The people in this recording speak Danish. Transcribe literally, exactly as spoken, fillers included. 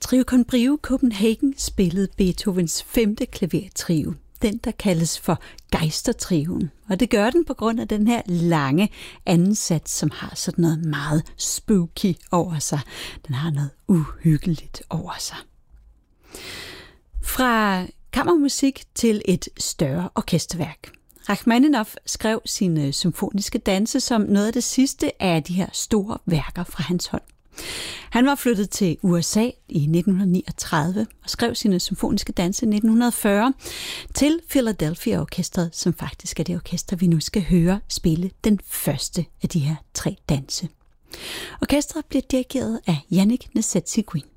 Trio con Brio Copenhagen spillede Beethovens femte klavertrio, den der kaldes for Geistertrioen. Og det gør den på grund af den her lange anden sats, som har sådan noget meget spooky over sig. Den har noget uhyggeligt over sig. Fra kammermusik til et større orkesterværk. Rachmaninoff skrev sine symfoniske danse som noget af det sidste af de her store værker fra hans hånd. Han var flyttet til U S A i nitten niogtredive og skrev sine symfoniske danse i nitten fyrre til Philadelphia Orkestret, som faktisk er det orkester, vi nu skal høre spille den første af de her tre danse. Orkestret bliver dirigeret af Yannick Nézet-Séguin.